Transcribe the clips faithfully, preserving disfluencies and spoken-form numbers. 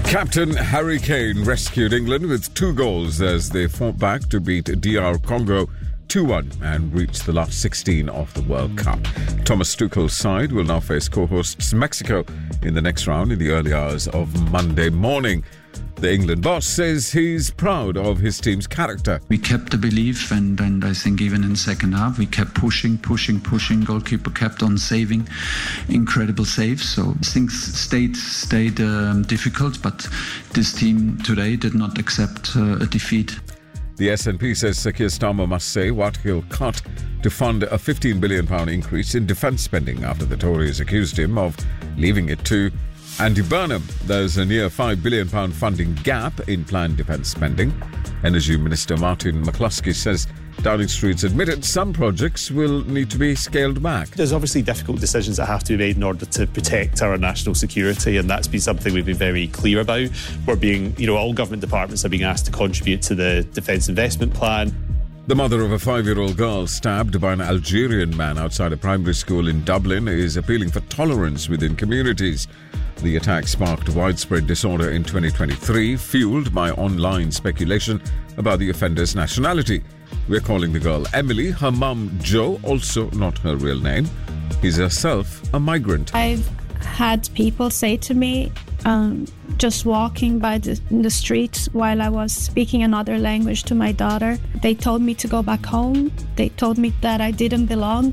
Captain Harry Kane rescued England with two goals as they fought back to beat D R Congo two one and reach the last sixteen of the World Cup. Thomas Tuchel's side will now face co-hosts Mexico in the next round in the early hours of Monday morning. The England boss says he's proud of his team's character. We kept the belief, and, and I think even in the second half, we kept pushing, pushing, pushing. Goalkeeper kept on saving, incredible saves. So things stayed stayed um, difficult, but this team today did not accept uh, a defeat. The S N P says Sir Keir Starmer must say what he'll cut to fund a fifteen billion pounds increase in defence spending after the Tories accused him of leaving it to Andy Burnham. There's a near five billion pounds funding gap in planned defence spending. Energy Minister Martin McCluskey says Downing Street's admitted some projects will need to be scaled back. There's obviously difficult decisions that have to be made in order to protect our national security, and that's been something we've been very clear about. We're being, you know, all government departments are being asked to contribute to the Defence Investment Plan. The mother of a five-year-old girl stabbed by an Algerian man outside a primary school in Dublin is appealing for tolerance within communities. The attack sparked widespread disorder in twenty twenty-three, fueled by online speculation about the offender's nationality. We're calling the girl Emily, her mum Jo, also not her real name. He's herself a migrant. I've had people say to me, um, just walking by the, in the streets while I was speaking another language to my daughter, they told me to go back home. They told me that I didn't belong.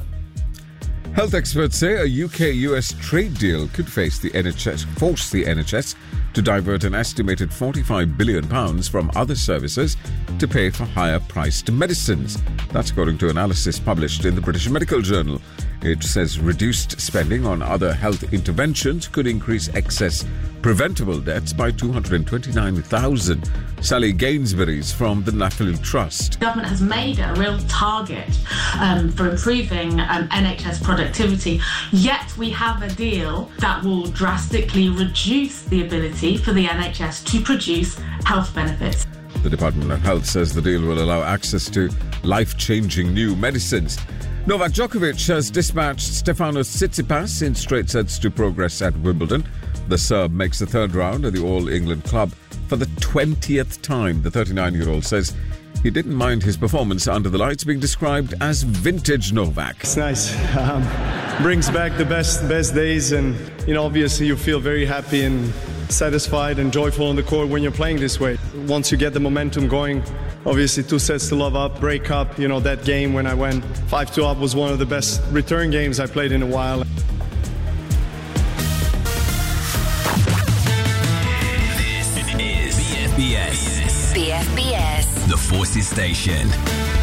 Health experts say a U K U S trade deal could face the N H S, force the N H S to divert an estimated forty-five billion pounds from other services to pay for higher-priced medicines. That's according to analysis published in the British Medical Journal. It says reduced spending on other health interventions could increase excess preventable deaths by two hundred twenty-nine thousand. Sally Gainsbury's from the Nuffield Trust. The government has made a real target um, for improving um, N H S productivity, yet we have a deal that will drastically reduce the ability for the N H S to produce health benefits. The Department of Health says the deal will allow access to life-changing new medicines. Novak Djokovic has dispatched Stefanos Tsitsipas in straight sets to progress at Wimbledon. The Serb makes the third round at the All-England club for the twentieth time. The thirty-nine-year-old says he didn't mind his performance under the lights being described as vintage Novak. It's nice. Um, brings back the best best days, and you know, obviously you feel very happy and satisfied and joyful on the court when you're playing this way. Once you get the momentum going, obviously two sets to love up, break up, you know, that game when I went five two up was one of the best return games I played in a while. This is B F B S. B F B S. The Forces Station.